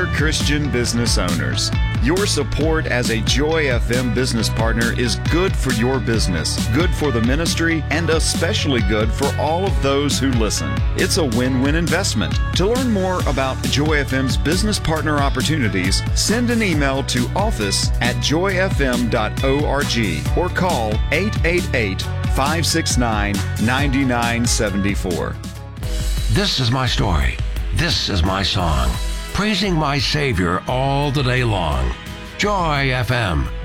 Dear Christian business owners, your support as a Joy FM business partner is good for your business, good for the ministry, and especially good for all of those who listen. It's a win-win investment. To learn more about Joy FM's business partner opportunities, send an email to office@joyfm.org or call 888-569-9974. This is my story. This is my song. Praising my Savior all the day long. Joy FM.